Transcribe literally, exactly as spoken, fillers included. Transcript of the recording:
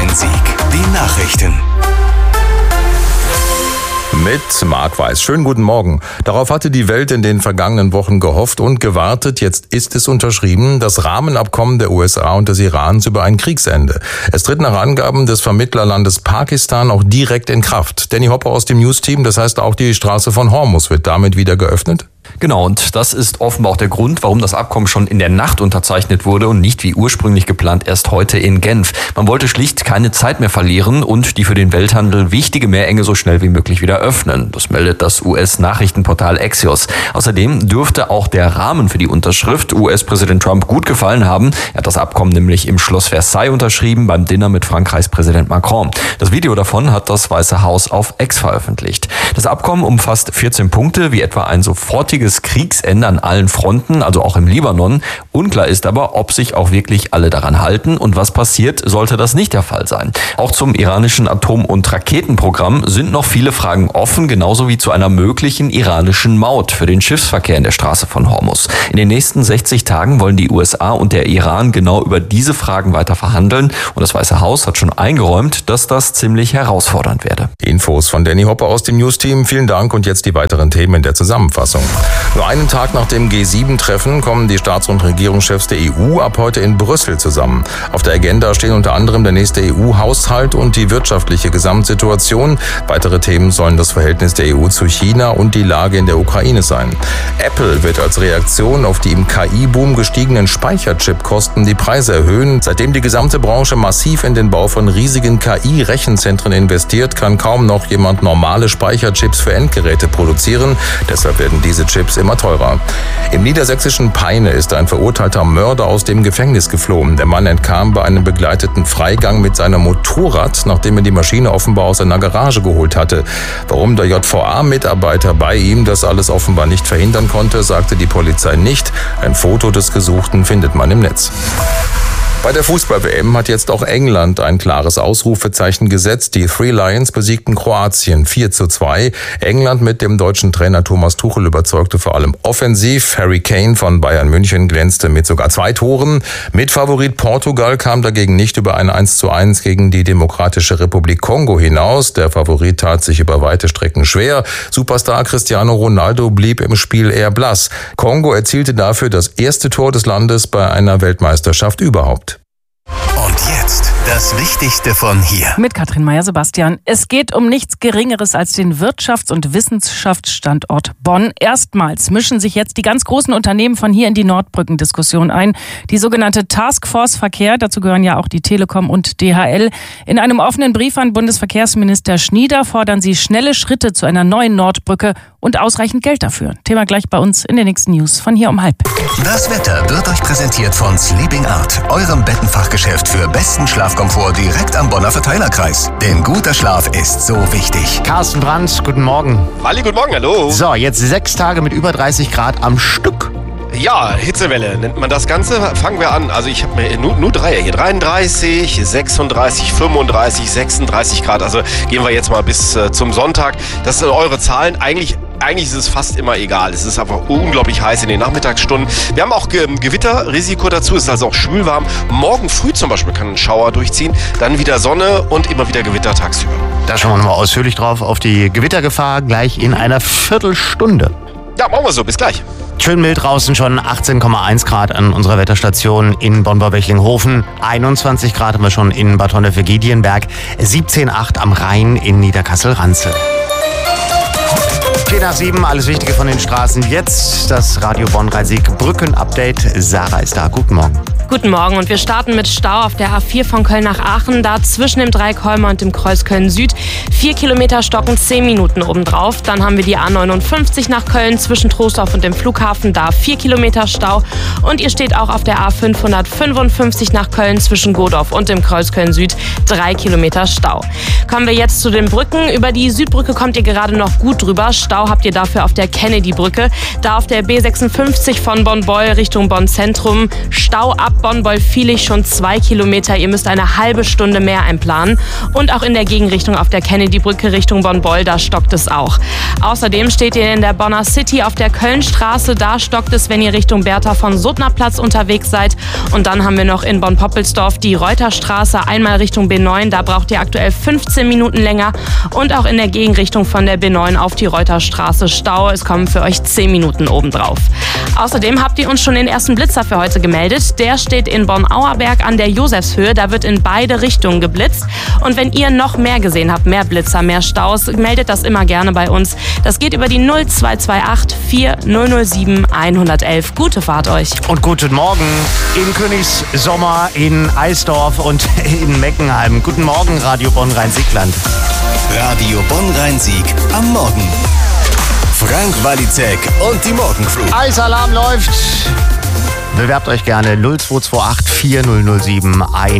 Bayern-Sieg. Die Nachrichten. Mit Marc Weiß. Schönen guten Morgen. Darauf hatte die Welt in den vergangenen Wochen gehofft und gewartet. Jetzt ist es unterschrieben, das Rahmenabkommen der U S A und des Irans über ein Kriegsende. Es tritt nach Angaben des Vermittlerlandes Pakistan auch direkt in Kraft. Danny Hopper aus dem News-Team, das heißt auch die Straße von Hormuz wird damit wieder geöffnet? Genau, und das ist offenbar auch der Grund, warum das Abkommen schon in der Nacht unterzeichnet wurde und nicht wie ursprünglich geplant erst heute in Genf. Man wollte schlicht keine Zeit mehr verlieren und die für den Welthandel wichtige Meerenge so schnell wie möglich wieder öffnen. Das meldet das U S-Nachrichtenportal Axios. Außerdem dürfte auch der Rahmen für die Unterschrift U S-Präsident Trump gut gefallen haben. Er hat das Abkommen nämlich im Schloss Versailles unterschrieben beim Dinner mit Frankreichs Präsident Macron. Das Video davon hat das Weiße Haus auf X veröffentlicht. Das Abkommen umfasst vierzehn Punkte, wie etwa ein sofortiges Kriegsende an allen Fronten, also auch im Libanon. Unklar ist aber, ob sich auch wirklich alle daran halten und was passiert, sollte das nicht der Fall sein. Auch zum iranischen Atom- und Raketenprogramm sind noch viele Fragen offen, genauso wie zu einer möglichen iranischen Maut für den Schiffsverkehr in der Straße von Hormuz. In den nächsten sechzig Tagen wollen die U S A und der Iran genau über diese Fragen weiter verhandeln und das Weiße Haus hat schon eingeräumt, dass das ziemlich herausfordernd werde. Infos von Danny Hopper aus dem News-Team. Vielen Dank und jetzt die weiteren Themen in der Zusammenfassung. Nur einen Tag nach dem G sieben Treffen kommen die Staats- und Regierungschefs der E U ab heute in Brüssel zusammen. Auf der Agenda stehen unter anderem der nächste E U-Haushalt und die wirtschaftliche Gesamtsituation. Weitere Themen sollen das Verhältnis der E U zu China und die Lage in der Ukraine sein. Apple wird als Reaktion auf die im K I-Boom gestiegenen Speicherchipkosten die Preise erhöhen. Seitdem die gesamte Branche massiv in den Bau von riesigen K I-Rechenzentren investiert, kann kaum noch jemand normale Speicherchips für Endgeräte produzieren. Deshalb werden diese Chips immer teurer. Im niedersächsischen Peine ist ein verurteilter Mörder aus dem Gefängnis geflohen. Der Mann entkam bei einem begleiteten Freigang mit seinem Motorrad, nachdem er die Maschine offenbar aus einer Garage geholt hatte. Warum der J V A-Mitarbeiter bei ihm das alles offenbar nicht verhindern konnte, sagte die Polizei nicht. Ein Foto des Gesuchten findet man im Netz. Bei der Fußball-W M hat jetzt auch England ein klares Ausrufezeichen gesetzt. Die Three Lions besiegten Kroatien vier zu zwei. England mit dem deutschen Trainer Thomas Tuchel überzeugte vor allem offensiv. Harry Kane von Bayern München glänzte mit sogar zwei Toren. Mitfavorit Portugal kam dagegen nicht über ein eins zu eins gegen die Demokratische Republik Kongo hinaus. Der Favorit tat sich über weite Strecken schwer. Superstar Cristiano Ronaldo blieb im Spiel eher blass. Kongo erzielte dafür das erste Tor des Landes bei einer Weltmeisterschaft überhaupt. Und jetzt das Wichtigste von hier. Mit Katrin Meyer-Sebastian. Es geht um nichts Geringeres als den Wirtschafts- und Wissenschaftsstandort Bonn. Erstmals mischen sich jetzt die ganz großen Unternehmen von hier in die Nordbrücken-Diskussion ein. Die sogenannte Taskforce Verkehr, dazu gehören ja auch die Telekom und D H L. In einem offenen Brief an Bundesverkehrsminister Schnieder fordern sie schnelle Schritte zu einer neuen Nordbrücke und ausreichend Geld dafür. Thema gleich bei uns in den nächsten News von hier um halb. Das Wetter wird euch präsentiert von Sleeping Art, eurem Bettenfachgeschäft für besten Schlafkomfort direkt am Bonner Verteilerkreis. Denn guter Schlaf ist so wichtig. Carsten Brandt, guten Morgen. Halli, guten Morgen, hallo. So, jetzt sechs Tage mit über dreißig Grad am Stück. Ja, Hitzewelle nennt man das Ganze. Fangen wir an. Also ich habe mir nur, nur drei hier. dreiunddreißig, sechsunddreißig, fünfunddreißig, sechsunddreißig Grad. Also gehen wir jetzt mal bis äh, zum Sonntag. Das sind eure Zahlen. Eigentlich Eigentlich ist es fast immer egal. Es ist einfach unglaublich heiß in den Nachmittagsstunden. Wir haben auch Ge- Gewitterrisiko dazu. Es ist also auch schwülwarm. Morgen früh zum Beispiel kann ein Schauer durchziehen. Dann wieder Sonne und immer wieder Gewitter tagsüber. Da schauen wir nochmal ausführlich drauf auf die Gewittergefahr gleich in einer Viertelstunde. Ja, machen wir so. Bis gleich. Schön mild draußen, schon achtzehn Komma eins Grad an unserer Wetterstation in Bonn-Bauwechling-Hofen. einundzwanzig Grad haben wir schon in Bad Honnef-Giedienberg. siebzehn Komma acht am Rhein in Niederkassel-Ranzel. vier nach sieben, alles Wichtige von den Straßen. Jetzt das Radio Bonn-Rhein-Sieg-Brücken-Update. Sarah ist da. Guten Morgen. Guten Morgen und wir starten mit Stau auf der A vier von Köln nach Aachen, da zwischen dem Dreieck-Holmer und dem Kreuz Köln-Süd. Vier Kilometer stocken, zehn Minuten obendrauf. Dann haben wir die A neunundfünfzig nach Köln zwischen Troisdorf und dem Flughafen, da vier Kilometer Stau. Und ihr steht auch auf der A fünfhundertfünfundfünfzig nach Köln zwischen Godorf und dem Kreuz Köln-Süd, drei Kilometer Stau. Kommen wir jetzt zu den Brücken. Über die Südbrücke kommt ihr gerade noch gut drüber. Stau habt ihr dafür auf der Kennedy-Brücke. Da auf der B sechsundfünfzig von Bonn-Beul Richtung Bonn-Zentrum Stau ab Bonn-Wolfvielich schon zwei Kilometer. Ihr müsst eine halbe Stunde mehr einplanen. Und auch in der Gegenrichtung auf der Kennedy-Brücke Richtung Bonn-Boll, da stockt es auch. Außerdem steht ihr in der Bonner City auf der Kölnstraße. Da stockt es, wenn ihr Richtung Bertha von Suttnerplatz unterwegs seid. Und dann haben wir noch in Bonn-Poppelsdorf die Reuterstraße, einmal Richtung B neun. Da braucht ihr aktuell fünfzehn Minuten länger. Und auch in der Gegenrichtung von der B neun auf die Reuterstraße Stau. Es kommen für euch zehn Minuten obendrauf. Außerdem habt ihr uns schon den ersten Blitzer für heute gemeldet. Der steht in Bonn-Auerberg an der Josefshöhe. Da wird in beide Richtungen geblitzt. Und wenn ihr noch mehr gesehen habt, mehr Blitzer, mehr Staus, meldet das immer gerne bei uns. Das geht über die null zwei zwei acht vier null null sieben eins eins eins. Gute Fahrt euch. Und guten Morgen in Königssommer, in Eisdorf und in Meckenheim. Guten Morgen, Radio Bonn-Rhein-Sieg-Land. Radio Bonn-Rhein-Sieg am Morgen. Frank Walizek und die Morgencrew. Eisalarm läuft. Bewerbt euch gerne null zwei zwei acht vier null null sieben eins.